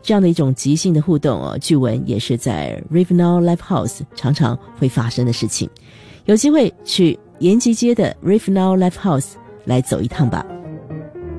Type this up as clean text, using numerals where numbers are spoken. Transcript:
这样的一种即兴的互动哦，据闻也是在 Rivernow Live House 常常会发生的事情。有机会去延吉街的 Rivernow Live House 来走一趟吧。